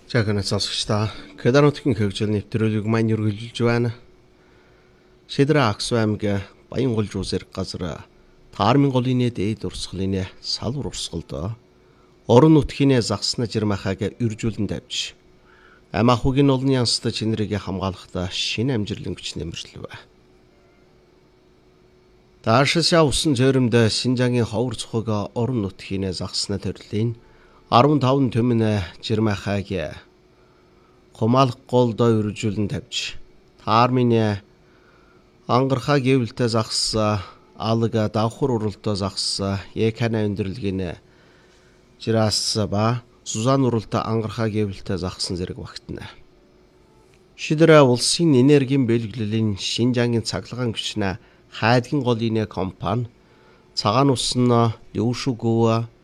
Жаахан сонсогчдаа Кедар нутгийн хөгжил нэвтрүүлэг маань үргэлжилж байна. Шидрэ Аксу аймгийн Баянгол зүсэр газар Таармын голын дээд урсгалын салвар урсгалд орон нутгийн загсна жирмахаг үржүүлэн давж амахугийн олны янстай чинрийг хамгаалахдаа шинэ амжилан хүч нэмэрлэв. Таашаа усан зөөрөмд Шинжангийн ховор цохог орон нутгийн загсна төрлийн 15 төмөн жирмахаг Хумаалх голдоо үржүүлэн тавьж Таармын ангархаа гэвэлтэй загс алга давхар уралдаа загс Екана өндөрлөгийн жирас ба Сузан уралдаа ангархаа гэвэлтэй загсан зэрэг багтана. Шидрэ улсын энергийн бэлгэлэлийн Шинжангийн цахилгаан хүчнэ хайдгийн голын компани цагаан усан Лүшүгөө